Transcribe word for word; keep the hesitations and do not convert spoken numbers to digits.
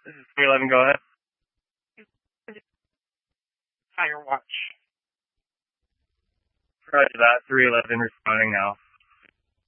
This is three eleven, go ahead. Firewatch. Roger that, three eleven responding now.